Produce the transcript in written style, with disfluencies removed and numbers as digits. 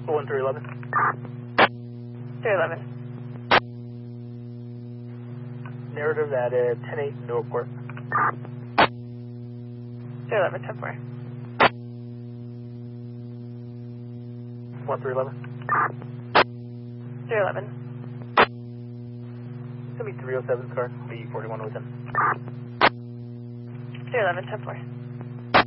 1311. 311. Narrative at 10-8 Newark. 311, 10-4. 1311. 311. It's going to be 307's car. B41 was in. 311, 10-4.